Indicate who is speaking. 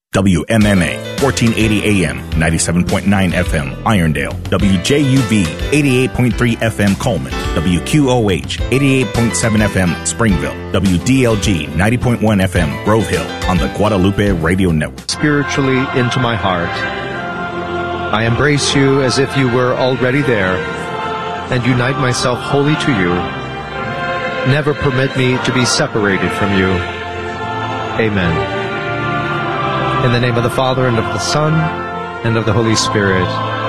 Speaker 1: WMMA, 1480 AM, 97.9 FM, Irondale. WJUV, 88.3 FM, Coleman. WQOH, 88.7 FM, Springville. WDLG, 90.1 FM, Grove Hill, on the Guadalupe Radio Network.
Speaker 2: Spiritually into my heart, I embrace you as if you were already there, and unite myself wholly to you. Never permit me to be separated from you. Amen. In the name of the Father, and of the Son, and of the Holy Spirit.